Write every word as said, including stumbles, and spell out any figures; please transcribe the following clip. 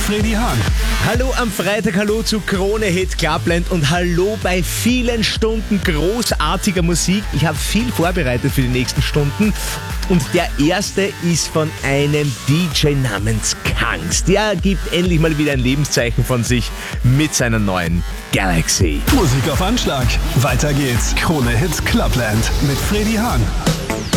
Freddy Hahn. Hallo am Freitag, hallo zu Krone Hit Clubland und hallo bei vielen Stunden großartiger Musik. Ich habe viel vorbereitet für die nächsten Stunden und der erste ist von einem D J namens Kangs. Der gibt endlich mal wieder ein Lebenszeichen von sich mit seiner neuen Galaxy. Musik auf Anschlag. Weiter geht's. Krone Hit Clubland mit Freddy Hahn.